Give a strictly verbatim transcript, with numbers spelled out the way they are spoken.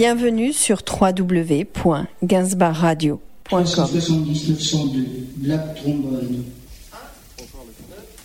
Bienvenue sur w w w point gainsbar radio point com. soixante-dix neuf cent deux, Black Trombone.